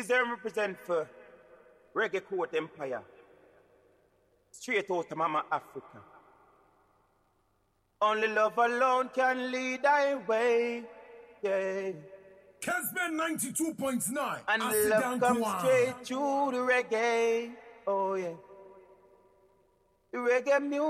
Is there represent for Reggae Court Empire? Straight out to Mama Africa. Only love alone can lead thy way. Yeah. Kesben 92.9. And love comes straight through the reggae. Oh yeah. The reggae music.